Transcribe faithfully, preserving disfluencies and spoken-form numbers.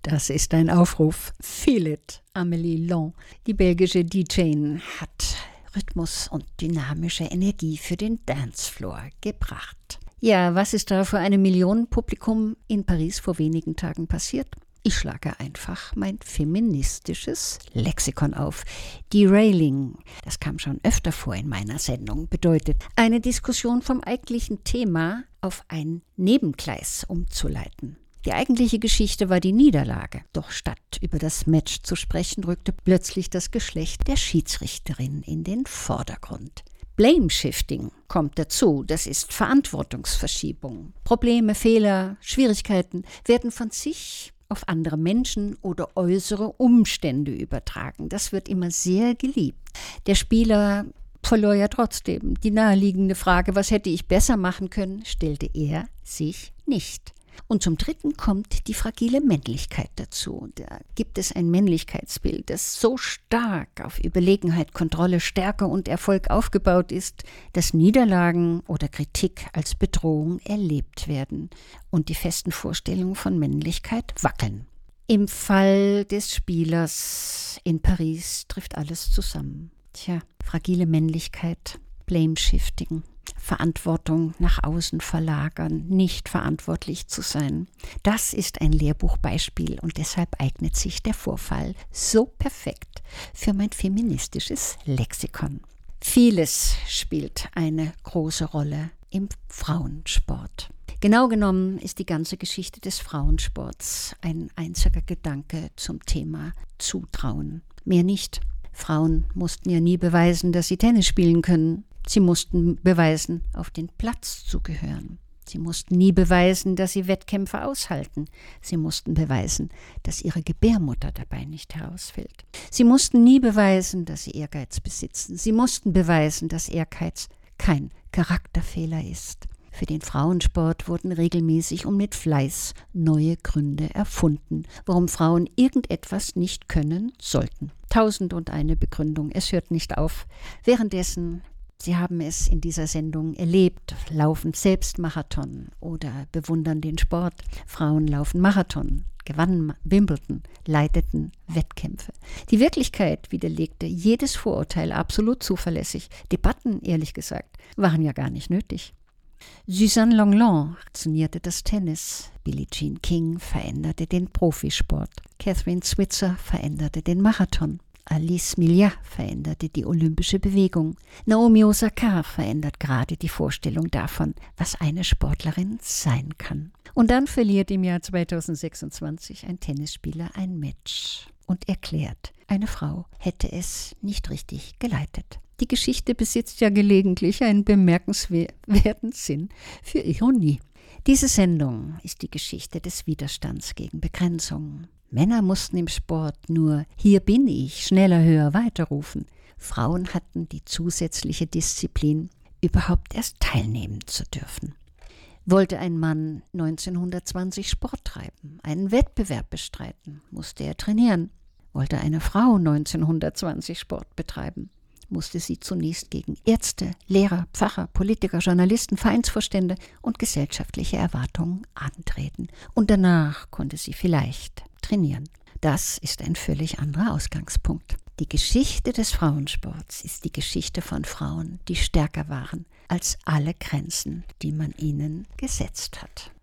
Das ist ein Aufruf. Feel it, Amélie Long. Die belgische D J hat Rhythmus und dynamische Energie für den Dancefloor gebracht. Ja, was ist da für einem Millionenpublikum in Paris vor wenigen Tagen passiert? Ich schlage einfach mein feministisches Lexikon auf. Derailing, das kam schon öfter vor in meiner Sendung, bedeutet, eine Diskussion vom eigentlichen Thema auf ein Nebengleis umzuleiten. Die eigentliche Geschichte war die Niederlage. Doch statt über das Match zu sprechen, rückte plötzlich das Geschlecht der Schiedsrichterin in den Vordergrund. Blame-Shifting kommt dazu, das ist Verantwortungsverschiebung. Probleme, Fehler, Schwierigkeiten werden von sich auf andere Menschen oder äußere Umstände übertragen. Das wird immer sehr geliebt. Der Spieler verlor ja trotzdem. Die naheliegende Frage, was hätte ich besser machen können, stellte er sich nicht. Und zum Dritten kommt die fragile Männlichkeit dazu. Da gibt es ein Männlichkeitsbild, das so stark auf Überlegenheit, Kontrolle, Stärke und Erfolg aufgebaut ist, dass Niederlagen oder Kritik als Bedrohung erlebt werden und die festen Vorstellungen von Männlichkeit wackeln. Im Fall des Spielers in Paris trifft alles zusammen. Tja, fragile Männlichkeit, Blame-Shifting. Verantwortung nach außen verlagern, nicht verantwortlich zu sein. Das ist ein Lehrbuchbeispiel und deshalb eignet sich der Vorfall so perfekt für mein feministisches Lexikon. Vieles spielt eine große Rolle im Frauensport. Genau genommen ist die ganze Geschichte des Frauensports ein einziger Gedanke zum Thema Zutrauen. Mehr nicht. Frauen mussten ja nie beweisen, dass sie Tennis spielen können. Sie mussten beweisen, auf den Platz zu gehören. Sie mussten nie beweisen, dass sie Wettkämpfe aushalten. Sie mussten beweisen, dass ihre Gebärmutter dabei nicht herausfällt. Sie mussten nie beweisen, dass sie Ehrgeiz besitzen. Sie mussten beweisen, dass Ehrgeiz kein Charakterfehler ist. Für den Frauensport wurden regelmäßig und mit Fleiß neue Gründe erfunden, warum Frauen irgendetwas nicht können sollten. Tausend und eine Begründung, es hört nicht auf. Währenddessen Sie haben es in dieser Sendung erlebt, laufen selbst Marathon oder bewundern den Sport. Frauen laufen Marathon, gewannen Wimbledon, leiteten Wettkämpfe. Die Wirklichkeit widerlegte jedes Vorurteil absolut zuverlässig. Debatten, ehrlich gesagt, waren ja gar nicht nötig. Suzanne Lenglen revolutionierte das Tennis. Billie Jean King veränderte den Profisport. Catherine Switzer veränderte den Marathon. Alice Millat veränderte die olympische Bewegung. Naomi Osaka verändert gerade die Vorstellung davon, was eine Sportlerin sein kann. Und dann verliert im Jahr zweitausendsechsundzwanzig ein Tennisspieler ein Match und erklärt, eine Frau hätte es nicht richtig geleitet. Die Geschichte besitzt ja gelegentlich einen bemerkenswerten Sinn für Ironie. Diese Sendung ist die Geschichte des Widerstands gegen Begrenzung. Männer mussten im Sport nur „Hier bin ich, schneller, höher, weiter" rufen. Frauen hatten die zusätzliche Disziplin, überhaupt erst teilnehmen zu dürfen. Wollte ein Mann neunzehnhundertzwanzig Sport treiben, einen Wettbewerb bestreiten, musste er trainieren. Wollte eine Frau neunzehnhundertzwanzig Sport betreiben, musste sie zunächst gegen Ärzte, Lehrer, Pfarrer, Politiker, Journalisten, Vereinsvorstände und gesellschaftliche Erwartungen antreten. Und danach konnte sie vielleicht trainieren. Das ist ein völlig anderer Ausgangspunkt. Die Geschichte des Frauensports ist die Geschichte von Frauen, die stärker waren als alle Grenzen, die man ihnen gesetzt hat.